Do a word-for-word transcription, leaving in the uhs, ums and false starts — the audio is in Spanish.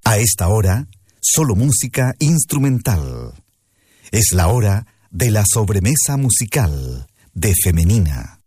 A esta hora, solo música instrumental. Es la hora de la sobremesa musical de Femenina.